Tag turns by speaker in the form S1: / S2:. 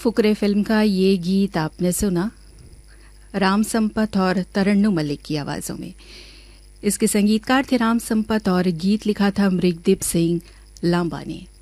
S1: Fukrey film का ये गीत आपने सुना राम संपत और तरन्नुम मलिक की आवाज़ों में। इसके संगीतकार थे राम संपत और गीत लिखा था मृगदीप सिंह लांबा ने।